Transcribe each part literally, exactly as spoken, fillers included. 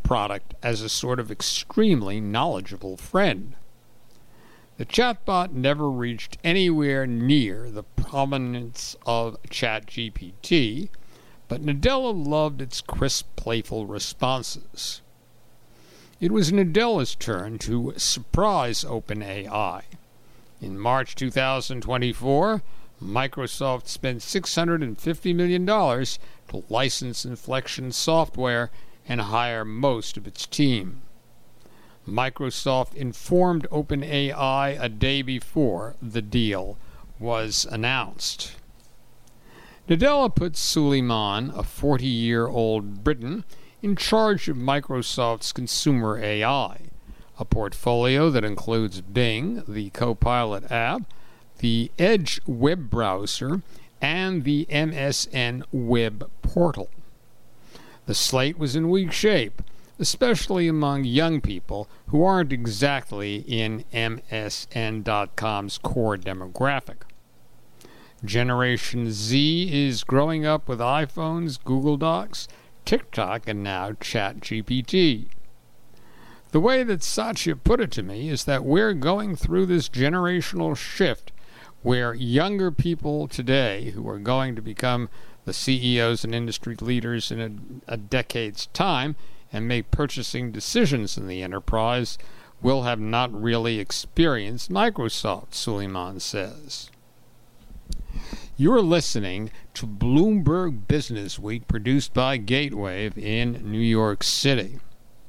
product as a sort of extremely knowledgeable friend. The chatbot never reached anywhere near the prominence of ChatGPT, but Nadella loved its crisp, playful responses. It was Nadella's turn to surprise OpenAI. In March two thousand twenty-four, Microsoft spent six hundred fifty million dollars to license Inflection software and hire most of its team. Microsoft informed OpenAI a day before the deal was announced. Nadella put Suleiman, a forty-year-old Briton, in charge of Microsoft's consumer A I, a portfolio that includes Bing, the Copilot app, the Edge web browser, and the M S N web portal. The slate was in weak shape, especially among young people who aren't exactly in M S N dot com's core demographic. Generation Z is growing up with iPhones, Google Docs, TikTok, and now ChatGPT. The way that Satya put it to me is that we're going through this generational shift where younger people today, who are going to become the C E Os and industry leaders in a, a decade's time and make purchasing decisions in the enterprise, will have not really experienced Microsoft, Suleiman says. You're listening to Bloomberg Business Week, produced by Gatewave in New York City.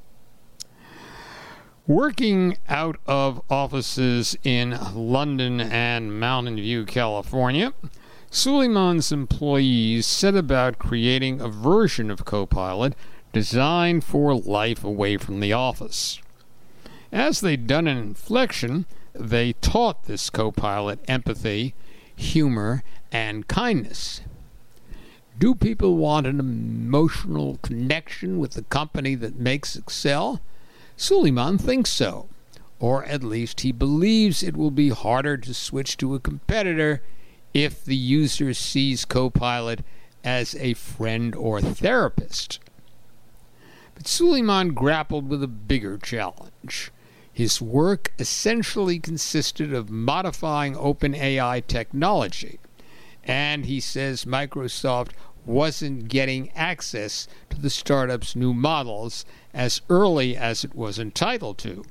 Working out of offices in London and Mountain View, California, Suleiman's employees set about creating a version of Copilot designed for life away from the office. As they'd done in Inflection, they taught this Copilot empathy, humor, and kindness. Do people want an emotional connection with the company that makes Excel? Suleiman thinks so, or at least he believes it will be harder to switch to a competitor if the user sees Copilot as a friend or therapist. But Suleiman grappled with a bigger challenge. His work essentially consisted of modifying OpenAI technology, and he says Microsoft wasn't getting access to the startup's new models as early as it was entitled to.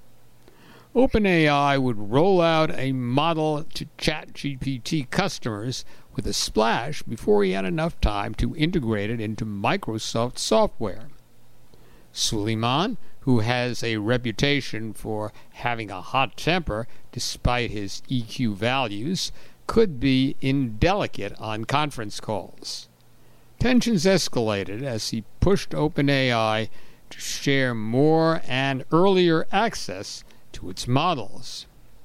OpenAI would roll out a model to ChatGPT customers with a splash before he had enough time to integrate it into Microsoft software. Suleiman, who has a reputation for having a hot temper despite his E Q values, could be indelicate on conference calls. Tensions escalated as he pushed OpenAI to share more and earlier access to its models.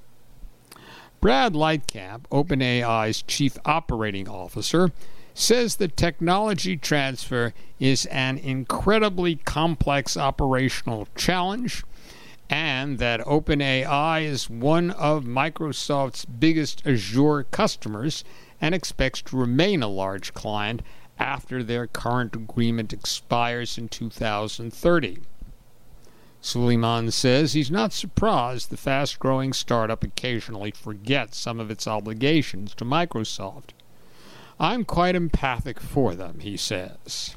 Brad Lightcap, OpenAI's chief operating officer, says that technology transfer is an incredibly complex operational challenge and that OpenAI is one of Microsoft's biggest Azure customers and expects to remain a large client after their current agreement expires in two thousand thirty. Suleiman says he's not surprised the fast-growing startup occasionally forgets some of its obligations to Microsoft. I'm quite empathic for them, he says.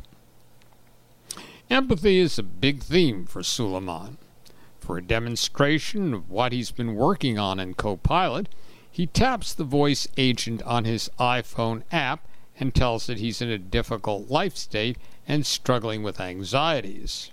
Empathy is a big theme for Suleiman. For a demonstration of what he's been working on in Copilot, he taps the voice agent on his iPhone app and tells it he's in a difficult life state and struggling with anxieties.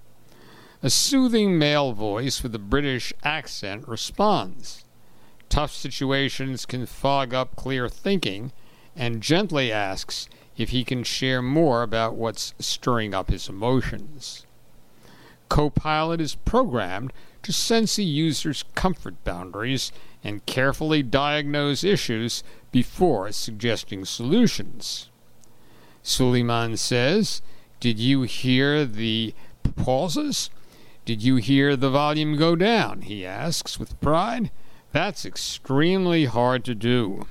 A soothing male voice with a British accent responds. Tough situations can fog up clear thinking, and gently asks if he can share more about what's stirring up his emotions. Copilot is programmed to sense a user's comfort boundaries and carefully diagnose issues before suggesting solutions. Suleiman says, "Did you hear the pauses? Did you hear the volume go down?" he asks with pride. That's extremely hard to do.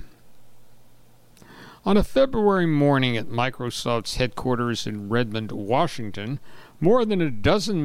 On a February morning at Microsoft's headquarters in Redmond, Washington, more than a dozen